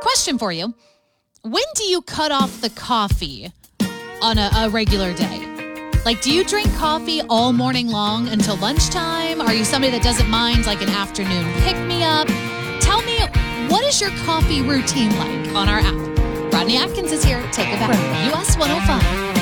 question for you. When do you cut off the coffee on a regular day? Like, do you drink coffee all morning long until lunchtime? Are you somebody that doesn't mind like an afternoon pick-me-up? Tell me, what is your coffee routine like on our app? Rodney Atkins is here. Take it back. US 105.